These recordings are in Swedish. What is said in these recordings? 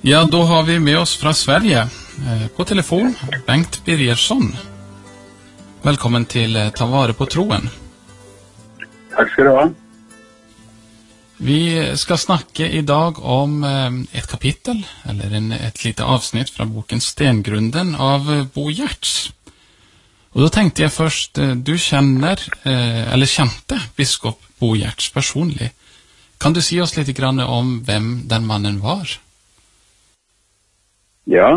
Ja, då har vi med oss från Sverige på telefon Bengt Birgersson. Välkommen till Ta vare på troen. Tack ska du ha. Vi ska snacka idag om ett kapitel, eller ett litet avsnitt från boken Stengrunden av Bo Giertz. Och då tänkte jag först, du känner, eller kände biskop Bo Giertz personligen. Kan du säga oss lite grann om vem den mannen var? Ja,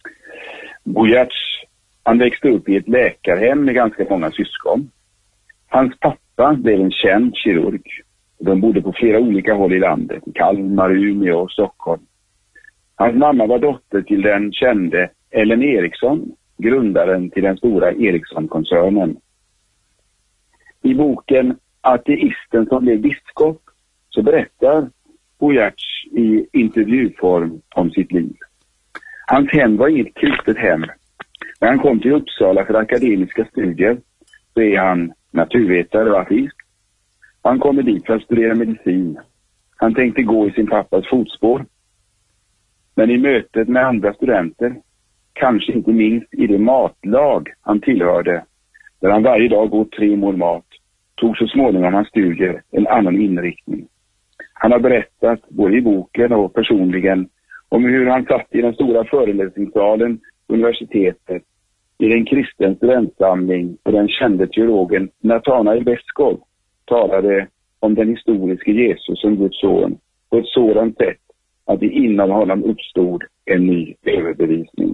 Bo Giertz, han växte upp i ett läkarhem med ganska många syskon. Hans pappa blev en känd kirurg. De bodde på flera olika håll i landet, i Kalmar, Umeå och Stockholm. Hans mamma var dotter till den kände Ellen Eriksson, grundaren till den stora Eriksson-koncernen. I boken Ateisten som blev biskop så berättar Bo Giertz i intervjuform om sitt liv. Hans hem var inget kristet hem. När han kom till Uppsala för akademiska studier så är han naturvetare och ateist. Han kommer dit för att studera medicin. Han tänkte gå i sin pappas fotspår. Men i mötet med andra studenter, kanske inte minst i det matlag han tillhörde, där han varje dag åt 3 mål mat, tog så småningom hans studier en annan inriktning. Han har berättat både i boken och personligen om hur han satt i den stora föreläsningssalen på universitetet i den kristen studentsamling och den kände teologen Nathanael Beskov talade om den historiska Jesus som Guds son på ett sådant sätt att det inom honom uppstod en ny överbevisning.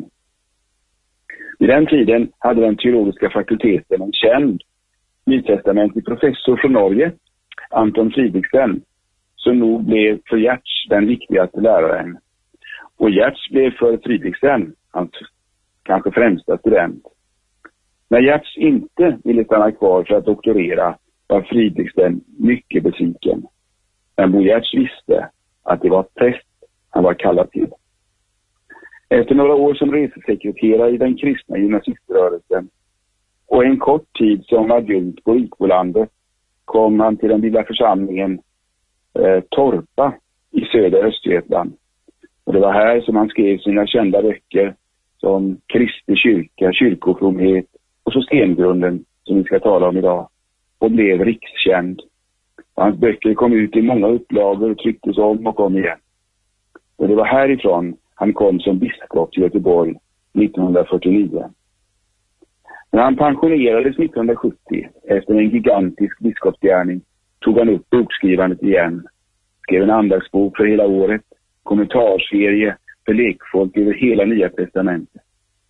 Vid den tiden hade den teologiska fakulteten en känd nytestamentlig professor från Norge, Anton Fridriksen, som nog blev för Giertz den viktigaste läraren. Och Giertz blev för Fridriksen hans kanske främsta student. När Giertz inte ville stanna kvar för att doktorera var Fridriksen mycket besviken. Men Bo Giertz visste att det var präst han var kallad till. Efter några år som resesekreterare i den kristna gymnasiströrelsen och en kort tid som adjunkt på Vikbolandet kom han till den lilla församlingen Torpa i södra Östergötland. Och det var här som han skrev sina kända böcker som Kristi kyrka, kyrkofromhet och så Stengrunden som vi ska tala om idag, och blev rikskänd. Och hans böcker kom ut i många upplagor och trycktes om och om igen. Och det var härifrån han kom som biskop till Göteborg 1949. När han pensionerades 1970 efter en gigantisk biskopsgärning tog han upp bokskrivandet igen. Skrev en andaktsbok för hela året, kommentarserie för lekfolk över hela Nya testamentet.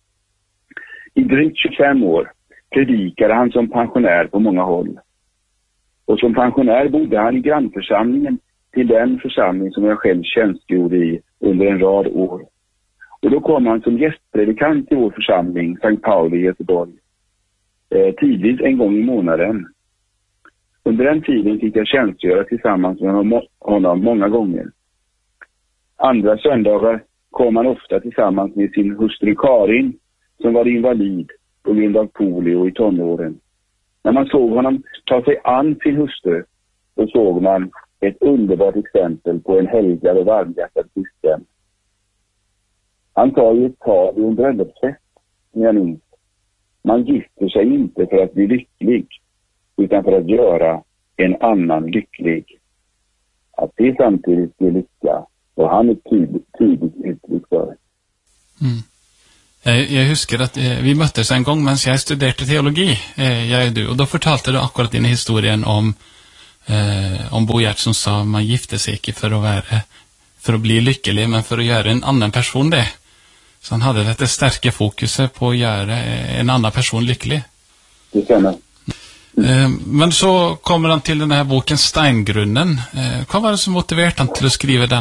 I drygt 25 år predikade han som pensionär på många håll. Och som pensionär bodde han i grannförsamlingen till den församling som jag själv tjänstgjorde i under en rad år. Och då kom han som gästpredikant till vår församling, Sankt Pauli i Göteborg. Tidvis en gång i månaden. Under den tiden fick jag tjänstgöra tillsammans med honom många gånger. Andra söndagar kom han ofta tillsammans med sin hustru Karin som var invalid på grund av polio i tonåren. När man såg honom ta sig an sin hustru så såg man ett underbart exempel på en helgad och varmhjärtad kristen. Han sa i ett tal i en bröllopsfest, som jag minns: man gifter sig inte för att bli lycklig utan för att göra en annan lycklig. Att det samtidigt blir lycka och han är tydligt uttryck för. Mm. Jag huskar att vi möttes en gång medan jag studerade teologi, jag och du, och då fortalte du akkurat din historien om Bo Giertz som sa man gifte sig inte för att bli lycklig men för att göra en annan person det. Så han hade detta starka fokuset på att göra en annan person lycklig. Det stämmer. Men så kommer han till den här boken Stengrunden. Vad var det som motiverade han till att skriva den?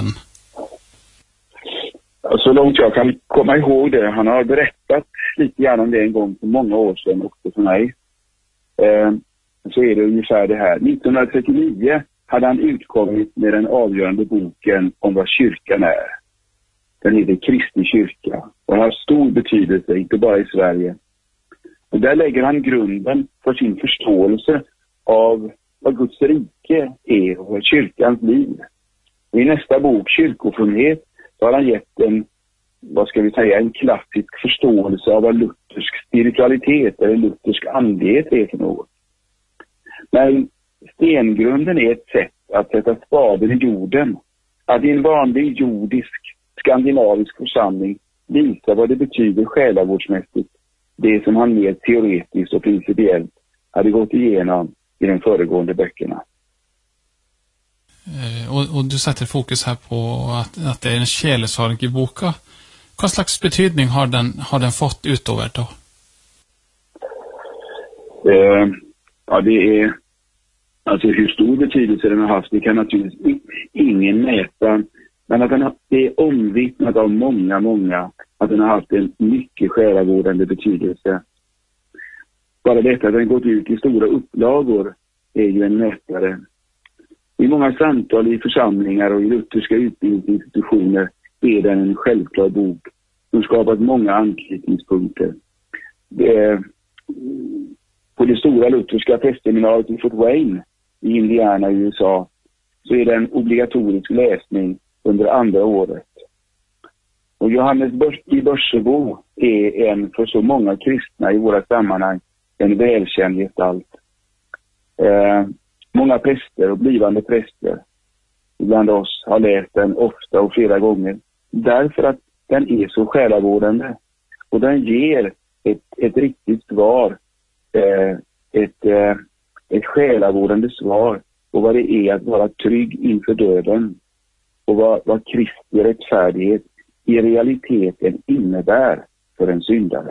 Så långt jag kan komma ihåg det. Han har berättat lite grann om det en gång för många år sedan också för mig. Så är det ungefär det här. 1939 hade han utkommit med den avgörande boken om vad kyrkan är. Den heter Kristi kyrka och har stor betydelse, inte bara i Sverige. Och där lägger han grunden för sin förståelse av vad Guds rike är och kyrkans liv. Och i nästa bok, Kyrkofromhet, så har han gett en, vad ska vi säga, en klassisk förståelse av vad luthersk spiritualitet eller luthersk andlighet är för något. Men stengrunden är ett sätt att sätta spaden i jorden. Att i en vanlig jordisk skandinavisk församling visa vad det betyder själavårdsmässigt. Det som han mer teoretiskt och principiellt hade gått igenom i de föregående böckerna. Och du sätter fokus här på att det är en själesorg i boka. Vad slags betydning har den fått utöver då? Ja, det är alltså hur stor betydelse den har haft, det kan naturligtvis ingen mäta. Men att det är omvittnat av många att den har haft en mycket själavårdande betydelse. Bara detta att den gått ut i stora upplagor är ju en mätare. I många samtal i församlingar och i lutherska utbildningsinstitutioner är den en självklar bok som skapat många anknytningspunkter. På det stora lutherska festseminariet i Fort Wayne i Indiana i USA så är det en obligatorisk läsning under andra året. Och Johannes i Börsebo är en för så många kristna i våra sammanhang en välkänd gestalt. Många präster och blivande präster bland oss har läst den ofta och flera gånger därför att den är så själavårdande och den ger ett riktigt svar, ett själavårdande svar på vad det är att vara trygg inför döden och vad Kristi rättfärdighet i realiteten innebär för en syndare.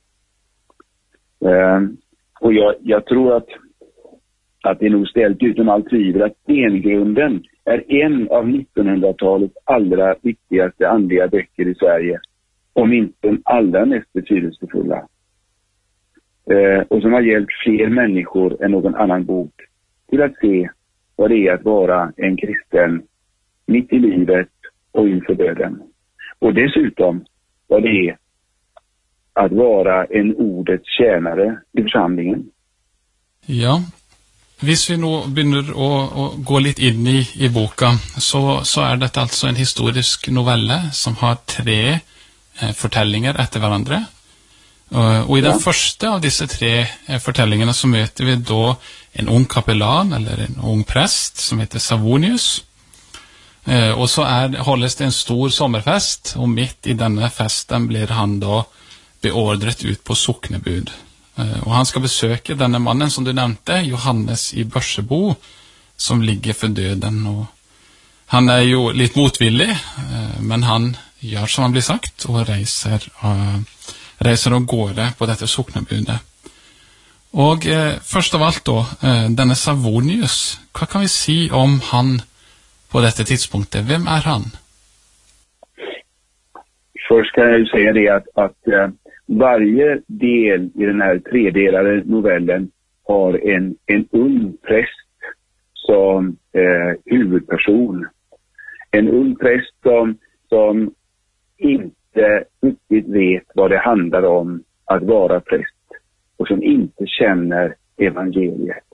Och jag tror att det är nog ställt utom allt tvivel att stengrunden är en av 1900-talets allra viktigaste andliga böcker i Sverige, om inte den allra mest betydelsefulla. Och som har hjälpt fler människor än någon annan bok till att se vad det är att vara en kristen mitt i livet och inför döden. Och dessutom vad det är att vara en ordets tjänare i församlingen. Ja, hvis vi nu begynner å gå lite in i boka, så är det alltså en historisk novelle som har 3 fortellinger etter hverandre. Og i den første av disse 3 fortellingene så møter vi da en ung kapellan, eller en ung prest, som heter Savonius. Og så hålles det en stor sommerfest, og midt i denne festen blir han da beordret ut på soknebud. Och han ska besöka denna mannen som du nämnde, Johannes i Börsebo, som ligger för döden. Och han är ju lite motvillig, men han gör som han blir sagt och reser och går på detta soknebudet. Och först av allt då, denne Savonius, vad kan vi säga om han på detta tidspunkt? Vem är han? Först kan jag ju säga det att varje del i den här 3-delade novellen har en ung präst som huvudperson. En ung präst som inte riktigt vet vad det handlar om att vara präst och som inte känner evangeliet.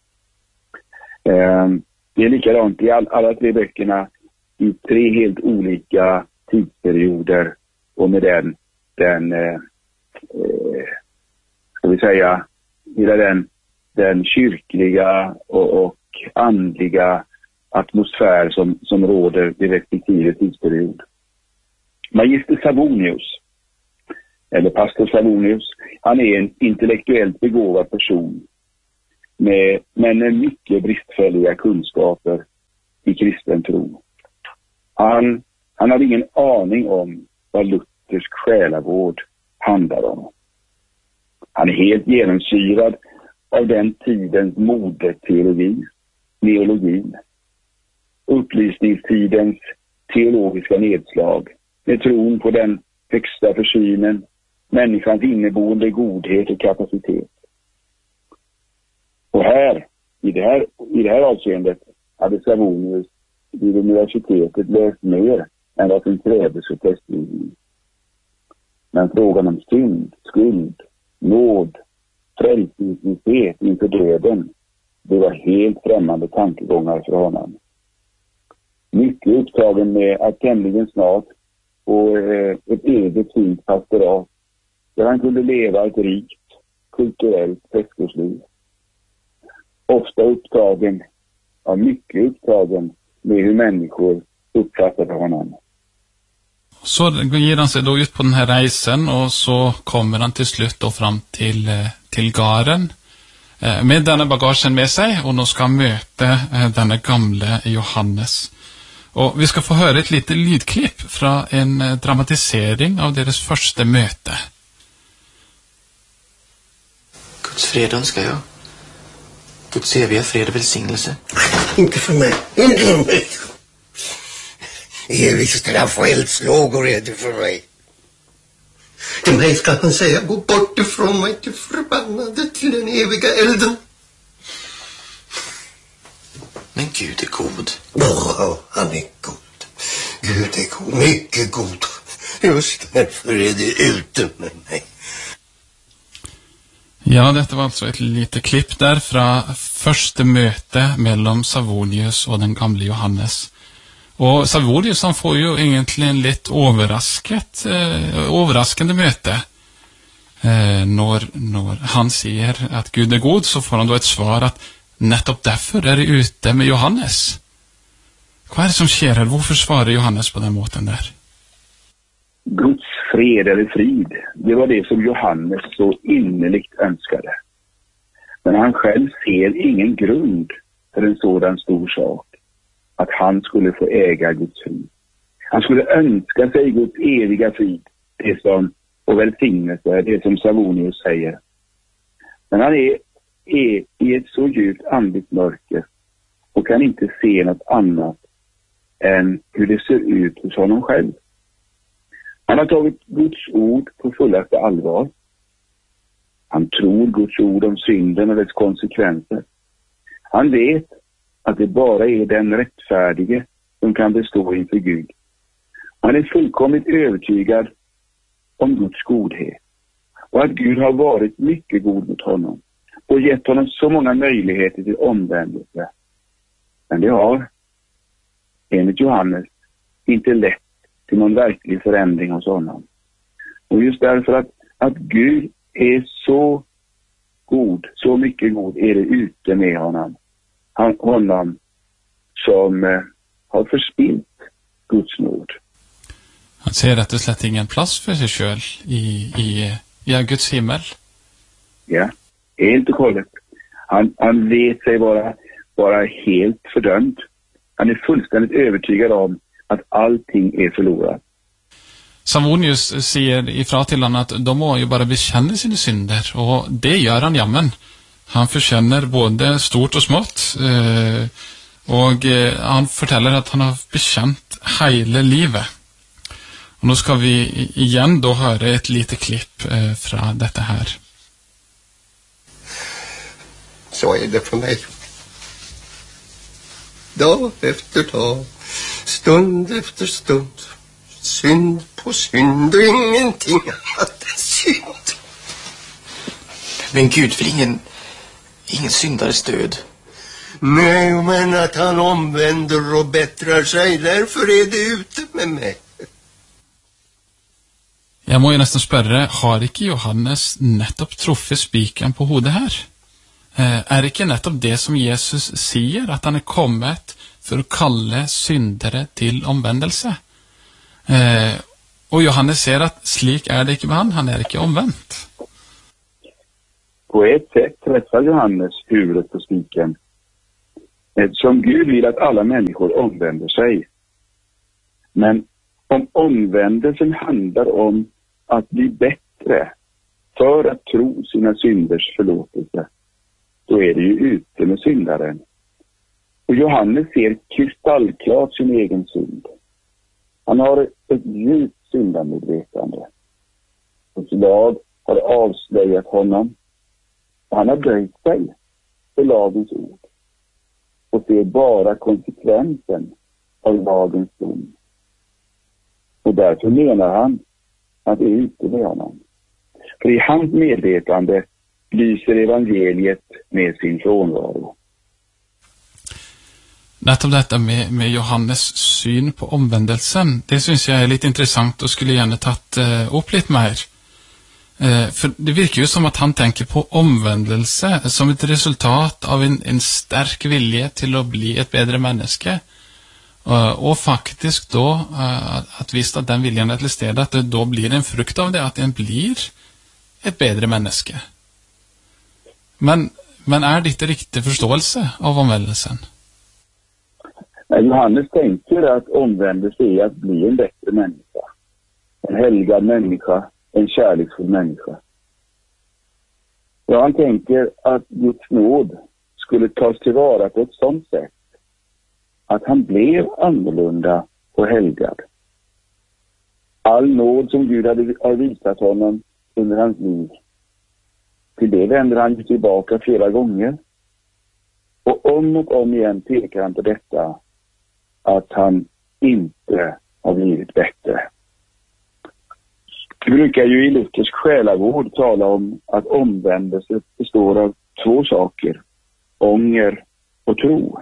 Det är likadant i alla 3 böckerna i 3 helt olika tidsperioder och med ska vi säga hela den kyrkliga och andliga atmosfär som råder i respektive tidsperiod. Magister Savonius, eller pastor Savonius, han är en intellektuellt begåvad person men med mycket bristfälliga kunskaper i kristen tro. Han hade ingen aning om vad luthersk själavård handlar om. Han är helt genomsyrad av den tidens modeteologi, neologin, upplysningstidens teologiska nedslag, med tron på den högsta försynen, människans inneboende godhet och kapacitet. Och i det här avseendet hade Savonius vid universitetet läst mer än vad som krävdes för prästvigning. Men frågan om synd, skuld, nåd, frälsningsvisshet inför döden, det var helt främmande tankegångar för honom. Mycket upptagen med att tämligen snart på ett eget fint pastorat där han kunde leva ett rikt kulturellt västkustliv. Ofta upptagen, mycket upptagen med hur människor uppfattade honom. Så ger han sig då ut på den här reisen och så kommer han till slut då fram till garen med denna bagagen med sig och då ska han möta denna gamle Johannes. Och vi ska få höra ett litet lydklipp från en dramatisering av deras första möte. Guds fred önskar jag. Guds eviga fred och välsignelse. Inte för mig. Inte för mig. Evigt straff och eldslågor är det för mig. Till mig ska han säga, gå bort ifrån mig till förbannade till den eviga elden. Men Gud är god. Ja, han är god. Gud är god, mycket god. Just därför är det ute med mig. Ja, detta var alltså ett litet klipp där från första möte mellan Savonius och den gamle Johannes. Och Savonius han får ju egentligen lite överraskande möte. När han säger att Gud är god så får han då ett svar att nettopp därför är det ute med Johannes. Vad är det som sker här? Varför svarar Johannes på den måten där? Guds fred eller frid, det var det som Johannes så innerligt önskade. Men han själv ser ingen grund för en sådan stor sak, att han skulle få äga Guds frid. Han skulle önska sig Guds eviga frid, det som, och välsignelse, det som Savonius säger. Men han är i ett så djupt andligt mörker och kan inte se något annat än hur det ser ut hos honom själv. Han har tagit Guds ord på fullaste allvar. Han tror Guds ord om synden och dess konsekvenser. Han vet att det bara är den rättfärdige som kan bestå inför Gud. Han är fullkomligt övertygad om Guds godhet och att Gud har varit mycket god mot honom och gett honom så många möjligheter till omvändelse. Men det har, enligt Johannes, inte lett till någon verklig förändring hos honom. Och just därför att Gud är så god, så mycket god, är det ute med honom. Honom som har förspilt Guds nåd. Han säger att det slätt ingen plats för sig själv i Guds himmel. Ja, helt och hållet. Han vet sig vara helt fördömd. Han är fullständigt övertygad om att allting är förlorat. Savonius säger ifrån till honom att de må ju bara bekänna sina synder, och det gör han jammen. Han förkänner både stort och smått, och han fortäller att han har bekänt hela livet. Och nu ska vi igen då höra ett litet klipp från detta här. Så är det för mig. Dag efter dag, stund efter stund, synd på synd och ingenting annat än synd. Men Gud vill ingen syndares död. Nej, men att han omvänder och bättrar sig, därför är det ute med mig. Jag må ju nästan spörre, har ikke Johannes nettopp truffet spiken på hodet här? Är ikke nettopp det som Jesus säger, att han är kommet för att kalla syndare till omvändelse? Och Johannes säger att slik är det ikke med han är ikke omvänt. På ett sätt träffar Johannes huvudet på spiken. Eftersom Gud vill att alla människor omvänder sig. Men om omvändelsen handlar om att bli bättre för att tro sina synders förlåtelse, då är det ju ute med syndaren. Och Johannes ser kristallklart sin egen synd. Han har ett djupt syndamedvetande. Hans lag har avslöjat honom. Och han har böjt sig för lagens ord och ser bara konsekvensen av lagens dom. Och därför menar han att det är ute med honom. För i hans medvetande lyser evangeliet med sin frånvaro. Nettopp detta med Johannes syn på omvendelsen, det syns jag är lite intressant och skulle gärna tatt upp lite mer. För det virker ju som att han tänker på omvändelse som ett resultat av en stark vilja till att bli ett bättre människa. Och faktiskt då att visa att den viljan är till stede, att det då blir en frukt av det, att den blir ett bättre människa. Men är det inte riktig förståelse av omvändelsen? Johannes tänker att omvändelse är att bli en bättre människa. En helgad människa, en kärleksfull människa. Ja, han tänker att Guds nåd skulle tas tillvara på ett sådant sätt att han blev annorlunda och helgad. All nåd som Gud hade visat honom under hans liv, till det vänder han ju tillbaka flera gånger. Och om igen pekar han på detta, att han inte har blivit bättre. Vi brukar ju i Luthers själavård tala om att omvändelse består av två saker: ånger och tro.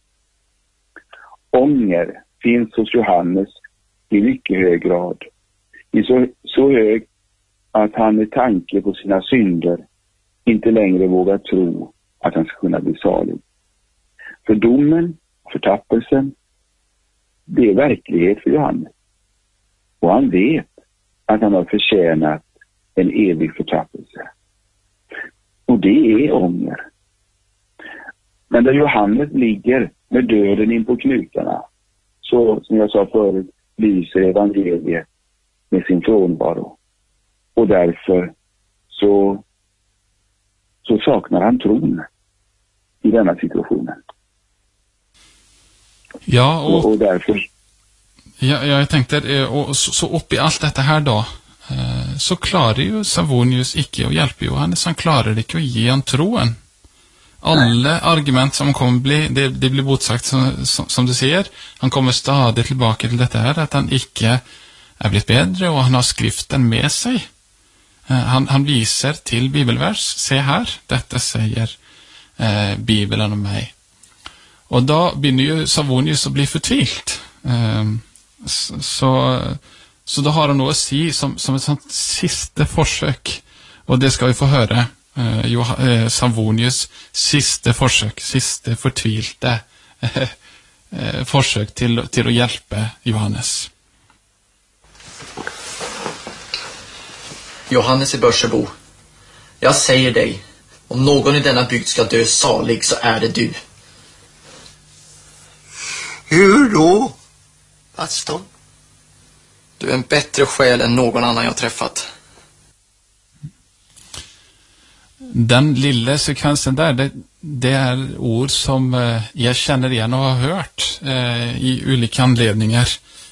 Ånger finns hos Johannes i mycket hög grad. I så hög att han med tanke på sina synder inte längre vågar tro att han ska kunna bli salig. För domen, förtappelsen, det är verklighet för Johannes. Och han vet att han har förtjänat en evig förtappelse. Och det är ånger. Men där Johannes ligger med döden in på knutarna, så som jag sa förut, lyser evangeliet med sin frånvaro. Och därför så saknar han tron i denna situationen. Ja, och därför... Jag tänkte, och så upp i allt detta här då, så klarar ju Savonius icke att hjälpa Johannes. Han klarar icke att ge han troen. Alla argument som kommer bli, det blir motsagt som du ser. Han kommer stadigt tillbaka till detta här, att han icke är blivit bättre och han har skriften med sig. Han visar till bibelvers, se här, detta säger Bibeln om mig. Och då börjar ju Savonius att bli förtvilt. Så då har han nog att säga som ett sånt sista försök, och det ska vi få höra. Savonius sista försök, sista förtvilta försök till att hjälpa Johannes. Johannes i Börsebo, jag säger dig, om någon i denna bygd ska dö salig så är det du. Hur då, pastorn? Du är en bättre själ än någon annan jag träffat. Den lilla sekvensen där, det är ord som jag känner igen och har hört i olika anledningar.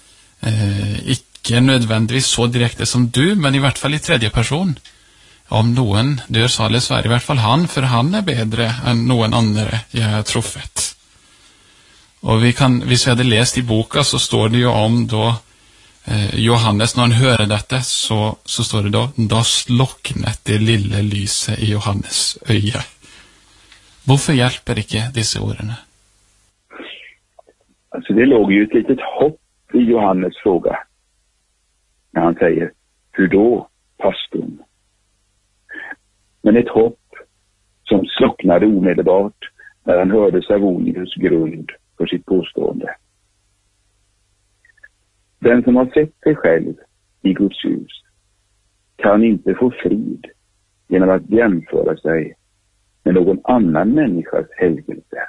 Icke nödvändigtvis så direkt som du, men i vart fall i tredje person. Om någon dör salig så är i vart fall han, för han är bättre än någon annan jag har truffat. Och hvis vi hade läst i boken så står det ju om då Johannes, när han hör detta så står det då slocknet det lilla lyset i Johannes öga. Varför hjälper inte dessa orden? Alltså det låg ju ett litet hopp i Johannes fråga. När han säger, hur då, pastorn? Men ett hopp som slocknade omedelbart när han hörde Savonius grund för sitt påstående. Den som har sett sig själv i Guds hus kan inte få frid genom att jämföra sig med någon annan människas helgelse.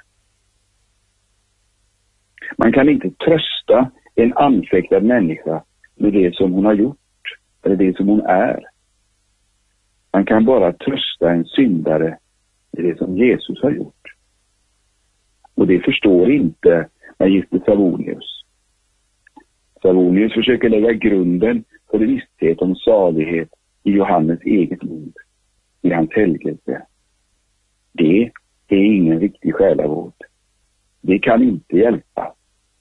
Man kan inte trösta en anfäktad människa med det som hon har gjort eller det som hon är. Man kan bara trösta en syndare med det som Jesus har gjort. Och det förstår inte magister Savonius. Savonius försöker lägga grunden för visshet om salighet i Johannes eget liv, i hans helgelse. Det är ingen riktig själavård. Det kan inte hjälpa.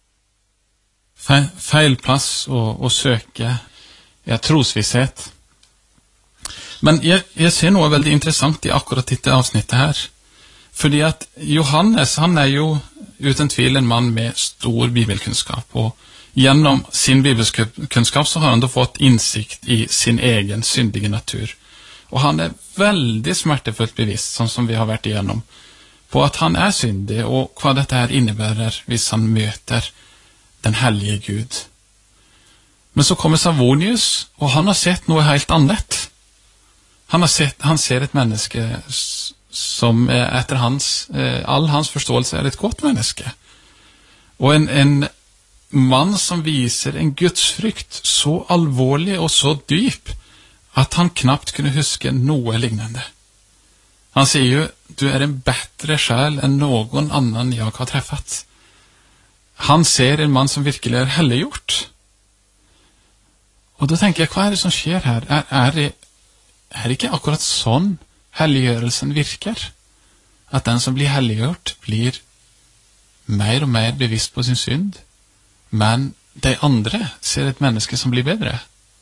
Fejlplats och söka trosvisshet. Men jag ser något väldigt intressant i akkurat detta avsnittet här. För det att Johannes, han är ju utan tvivel en man med stor bibelkunskap, och genom sin bibelkunskap så har han då fått insikt i sin egen syndiga natur. Och han är väldigt smärtefullt bevisst, som vi har varit igenom, på att han är syndig och vad detta här innebär hvis han möter den helige Gud. Men så kommer Savonius, och han har sett något helt annat. Han ser ett människa som efter all hans förståelse är ett gott människa. Och en man som visar en gudsfrykt så allvarlig och så djup att han knappt kunde huska något liknande. Han säger ju, du är en bättre själ än någon annan jag har träffat. Han ser en man som verkligen är helliggjort. Och då tänker jag, vad är det som sker här? Är det inte akkurat sån helliggörelsen virkar? Att den som blir helliggjort blir mer och mer bevisst på sin synd, men de andra ser ett människa som blir bättre.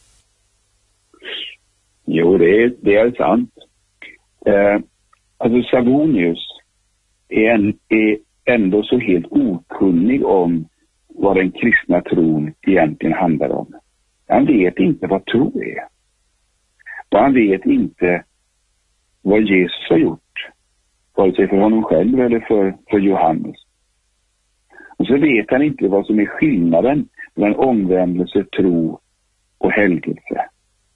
Jo, det är sant. Alltså Savonius är ändå så helt okunnig om vad den kristna tron egentligen handlar om. Han vet inte vad tro är. Och han vet inte vad Jesus har gjort, vare sig för honom själv eller för Johannes. Och så vet han inte vad som är skillnaden mellan omvändelse, tro och helgelse.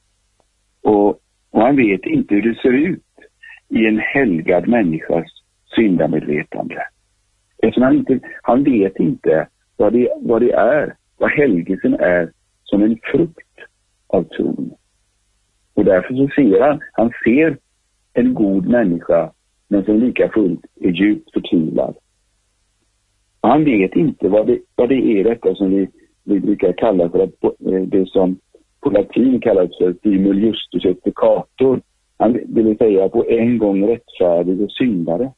Och han vet inte hur det ser ut i en helgad människas syndamedvetande. Eftersom han vet inte vad det är, vad helgelsen är som en frukt av tron. Och därför så ser han ser en god människa, men som lika fullt är djupt förtvivlad. Han vet inte vad det är detta som vi brukar kalla för det som på latin kallas för simul justus et peccator. Det vill säga på en gång rättfärdig och syndare.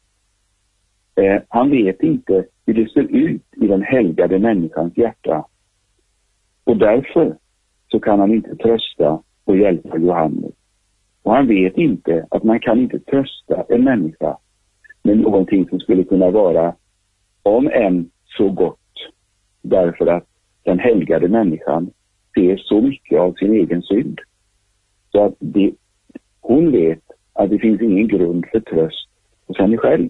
Han vet inte hur det ser ut i den helgade människans hjärta. Och därför så kan han inte trösta och hjälpa Johannes. Och han vet inte att man kan inte trösta en människa med någonting som skulle kunna vara om än så gott. Därför att den helgade människan ser så mycket av sin egen synd. Så att hon vet att det finns ingen grund för tröst hos henne själv.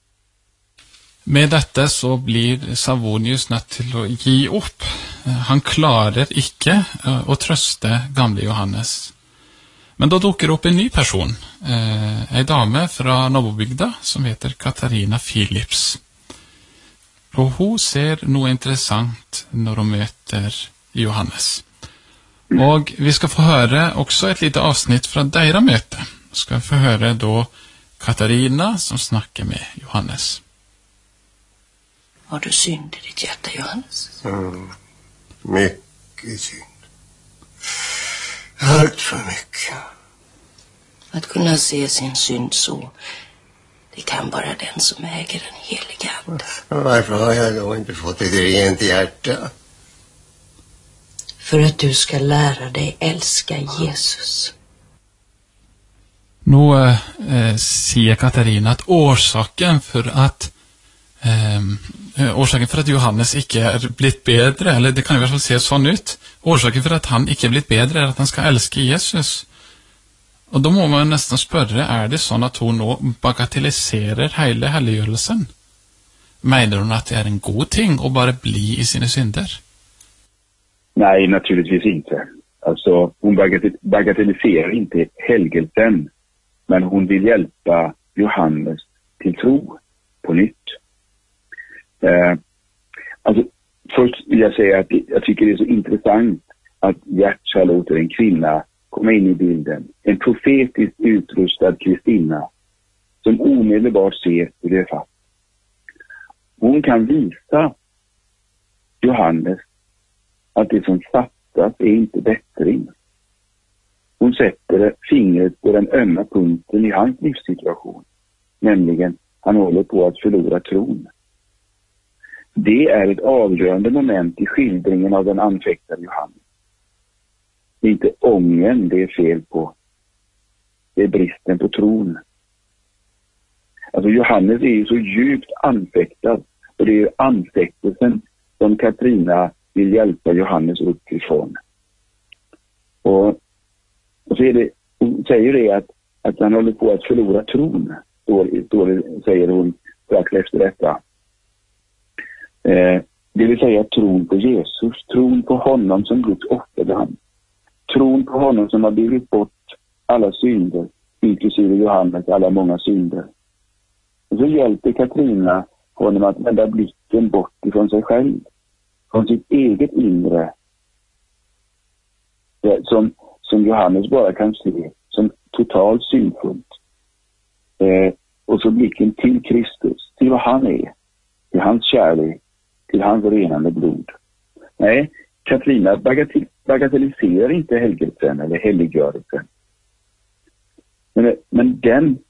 Med detta så blir Savonius nødt til å gi upp. Han klarar ikke å trøste gamle Johannes. Men då dukker upp en ny person, en dame fra nabobygda som heter Katarina Philips. Och hon ser något intressant när hon möter Johannes. Och vi ska få höra också ett litet avsnitt från deras möte. Ska få höra då Katarina som snackar med Johannes. Har du synd i ditt hjärta, Johannes? Mycket synd. Allt för mycket. Att kunna se sin synd så, det kan bara den som äger den heliga ande. Varför har jag då inte fått ett rent hjärta? För att du ska lära dig älska Jesus. Nu säger Katarina att orsaken för att Johannes inte är blivit bättre, eller det kan i alla fall se sån ut, orsaken för att han inte är blivit bättre är att han ska älska Jesus. Och då må man nästan spörre, är det sån att hon nå bagatelliserar hela helliggörelsen? Menar hon att det är en god ting att bara bli i sina synder? Nej, naturligtvis inte. Alltså, hon bagatelliserar inte helgelsen, men hon vill hjälpa Johannes till tro på nytt. Alltså, först vill jag säga att jag tycker det är så intressant att Gertrud låter en kvinna komma in i bilden. En profetiskt utrustad kristina som omedelbart ser hur det är fast. Hon kan visa Johannes att det som fattas är inte bättring. Hon sätter fingret på den ömma punkten i hans livssituation. Nämligen, han håller på att förlora tron. Det är ett avgörande moment i skildringen av den anfäktade Johannes. Det är inte ången det är fel på. Det är bristen på tron. Alltså Johannes är ju så djupt anfäktad Och det är anfäktelsen som Katrina vill hjälpa Johannes upp ifrån. Och så är det, hon säger det att han håller på att förlora tron, säger hon strax efter detta. Det vill säga tron på Jesus, tron på honom som Guds offerlamm, tron på honom som har burit bort alla synder, inklusive Johannes alla många synder. Och så hjälper Katrina honom att vända blicken bort ifrån sig själv, från sitt eget inre, som Johannes bara kan se som totalt syndfullt. Och så blicken till Kristus, till vad han är, till hans kärlek, till hans renande blod. Nej, Katrina bagatelliserar inte helgelsen eller helliggörelsen. Men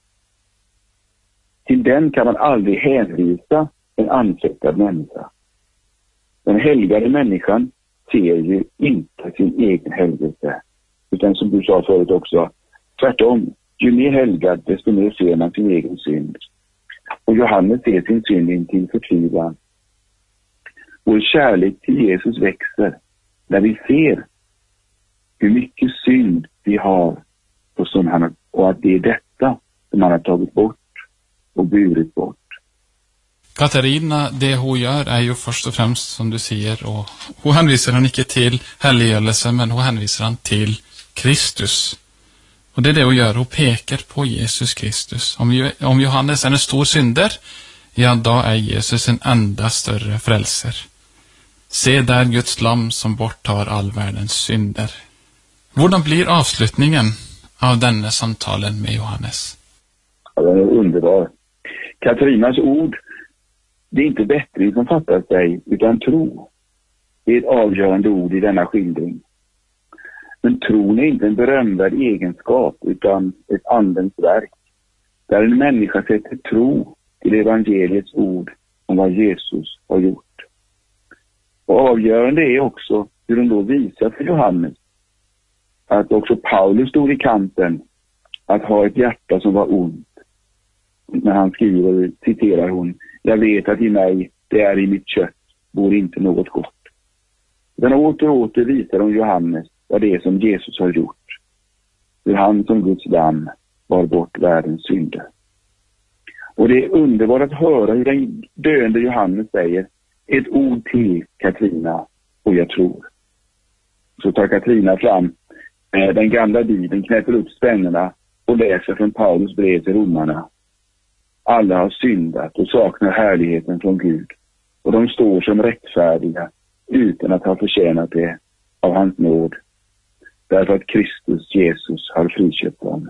till den kan man aldrig hänvisa en anfäktad människa. Den helgade människan ser ju inte sin egen helgelse, utan som du sa förut också, tvärtom, ju mer helgad desto mer ser man sin egen synd. Och Johannes ser sin synd in till förtvivlan. Vår kärlek till Jesus växer när vi ser hur mycket synd vi har och att det är detta som han har tagit bort och burit bort. Katarina, det hon gör är ju först och främst, som du säger, och hon hänvisar han inte till helgelse, men hon hänvisar han till Kristus. Och det är det hon gör, hon pekar på Jesus Kristus. Om Johannes är en stor synder, ja, då är Jesus en enda större frälser. Se där Guds lamm som borttar all världens synder. Hvordan blir avslutningen av denna samtalen med Johannes? Ja, den är underbar. Katarinas ord, det är inte bättring som fattar sig, utan tro. Det är ett avgörande ord i denna skildring. Men tron är inte en berömvärd egenskap, utan ett andens verk. Där en människa sätter tro till evangeliets ord om vad Jesus har gjort. Och avgörande är också hur de då visar för Johannes att också Paulus stod i kampen att ha ett hjärta som var ont. När han skriver, citerar hon, jag vet att i mig, det är i mitt kött, bor inte något gott. Men åter och åter visar hon Johannes vad det är som Jesus har gjort. Hur han som Guds lamm bar bort världens synder. Och det är underbart att höra hur den döende Johannes säger ett ord till Katrina och jag tror. Så tar Katrina fram den gamla Bibeln, knäpper upp spännerna och läser från Paulus brev till romarna. Alla har syndat och saknar härligheten från Gud. Och de står som rättfärdiga utan att ha förtjänat det av hans nåd. Därför att Kristus Jesus har friköpt dem.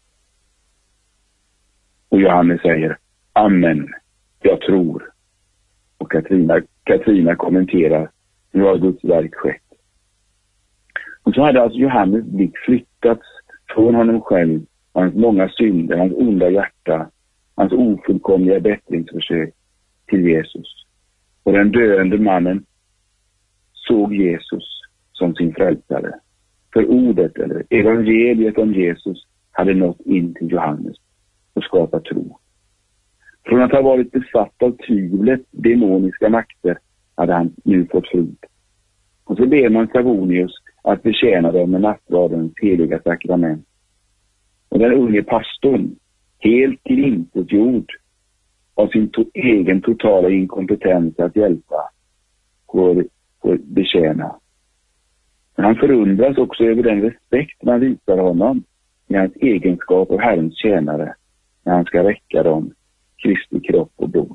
Och Johannes säger, amen, jag tror. Och Katrina kommenterar, nu har Guds verk skett. Och så hade alltså Johannes blick flyttats från honom själv, hans många synder, hans onda hjärta, hans ofullkomliga bättringsförsök till Jesus. Och den döende mannen såg Jesus som sin frälsare. För ordet eller evangeliet om Jesus hade nått in till Johannes och skapat tro. Från att ha varit besatt av tvivlet, demoniska makter, hade han nu fått frid. Och så ber man Savonius att betjäna dem med nattvarden heliga sakrament. Och den unge pastorn, helt tillintetgjord av sin egen totala inkompetens att hjälpa, får betjäna. Men han förundras också över den respekt man visar honom i hans egenskap av Herrens tjänare när han ska räcka dem Kristi kropp och blod.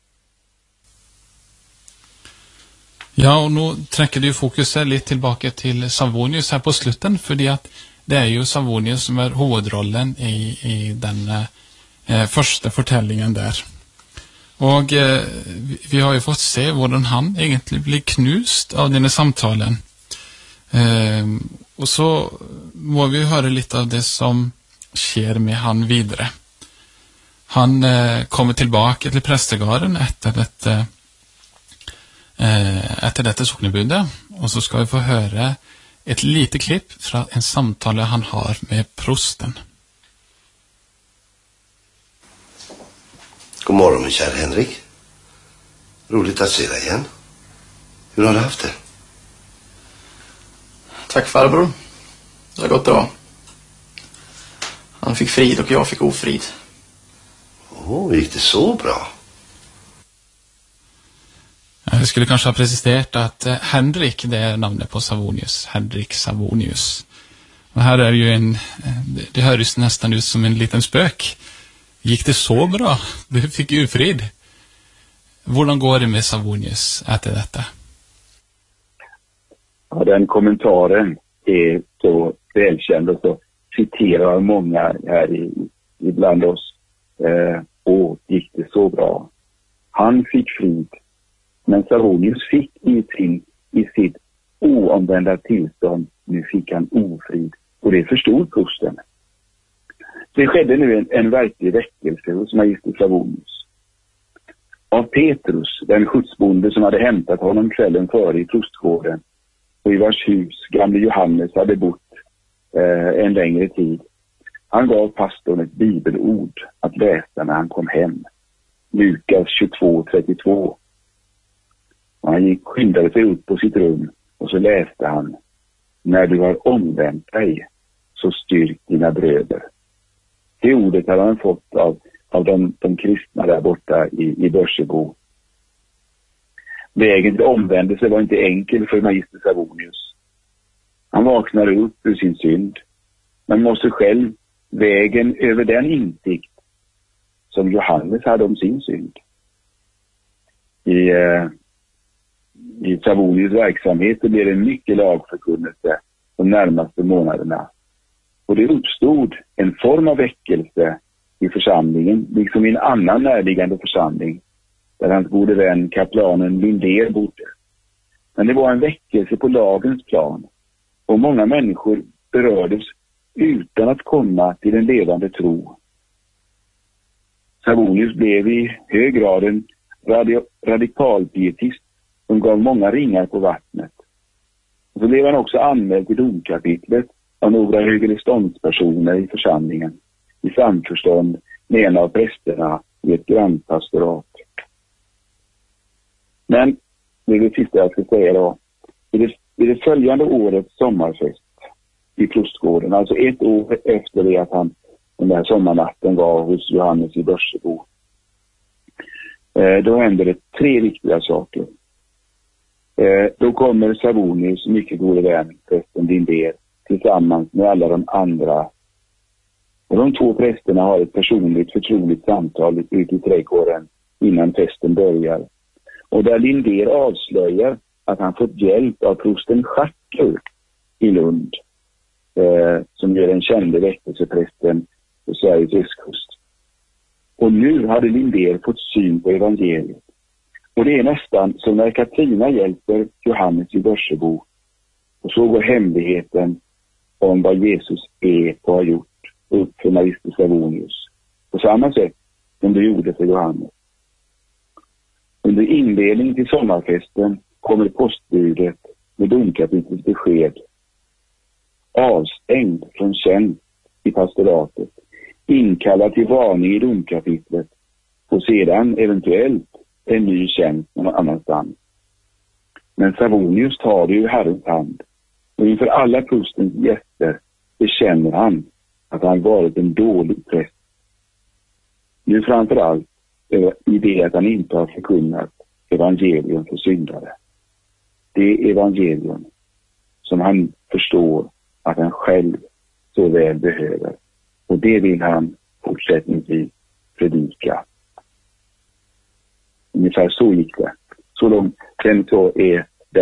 Ja, och nu träcker du fokuset lite tillbaka till Savonius här på slutet, för det är ju Savonius som är huvudrollen i den första fortällingen där. Och vi har ju fått se hur han egentligen blir knust av den här samtalen. Och så må vi höra lite av det som sker med han vidare. Han kommer tillbaka till prästegården efter detta soknebudet, och så ska vi få höra ett litet klipp från en samtal han har med prosten. God morgon, min kära Henrik. Roligt att se dig igen. Hur har du haft det? Tack farbror. Det har gått bra. Han fick frid och jag fick ofrid. Gick det så bra? Jag skulle kanske ha preciserat att Henrik, det är namnet på Savonius. Henrik Savonius. Och här är ju det hörs nästan ut som en liten spök. Gick det så bra? Du fick ofrid. Hvordan går det med Savonius efter detta? Ja, den kommentaren är så välkänd och så citerar många här ibland oss. Gick det så bra? Han fick frid, men Savonius fick i sitt oomvända tillstånd, nu fick han ofrid. Och det förstod prosten. Det skedde nu en verklig väckelse hos magister Savonius. Av Petrus, den skjutsbonde som hade hämtat honom kvällen före i prostgården och i vars hus gamle Johannes hade bott en längre tid. Han gav pastorn ett bibelord att läsa när han kom hem. Lukas 22:32. Han skyndade sig upp på sitt rum och så läste han: när du har omvänt dig, så styrk dina bröder. Det ordet hade han fått av de kristna där borta i Börsebo. Vägen till omvändelse var inte enkel för magister Savonius. Han vaknade upp ur sin synd, men måste själv vägen över den insikt som Johannes hade om sin synd. I Savonius verksamhet blev det mycket lagförkunnelse de närmaste månaderna. Och det uppstod en form av väckelse i församlingen, liksom i en annan närliggande församling, där hans gode vän kaplanen Lindér bodde. Men det var en väckelse på lagens plan, och många människor berördes utan att komma till en levande tro. Savonius blev i hög grad en radikalpietist som gav många ringar på vattnet. Och så blev han också anmäld till domkapitlet av några högreståndspersoner i församlingen, i samförstånd med en av prästerna i ett grannpastorat. Men det är det sista jag ska säga då. I det följande årets sommarfest i Prostgården, alltså ett år efter det att den där sommarnatten var hos Johannes i Börsebo, då händer det 3 viktiga saker. Då kommer Savonius mycket gode vän, prästen Lindér, tillsammans med alla de andra. Och de 2 prästerna har ett personligt förtroligt samtal ute i trädgården innan festen börjar. Och där Lindér avslöjar att han fått hjälp av prosten Schacker i Lund, som är den kände väckelseprästen på Sveriges östkust. Och nu hade Lindér fått syn på evangeliet. Och det är nästan som när Katrina hjälper Johannes i Börsebo. Och så går hemligheten om vad Jesus är och har gjort upp för magister Savonius. På samma sätt som det gjorde för Johannes. Under inledning till sommarfesten kommer postbudet med domkapitlets besked. Avstängd från tjänst i pastoratet. Inkallad till varning i domkapitlet. Och sedan eventuellt en ny tjänst någon annanstans. Men Savonius tar det ur Herrens hand. Och inför alla prostens gäster bekänner han att han varit en dålig präst. Nu framförallt i det att han inte har förkunnat evangelium för syndare. Det evangelium som han förstår att han själv så väl behöver. Och det vill han fortsättningsvis predika. Ungefär så gick det. Så långt. Sen så är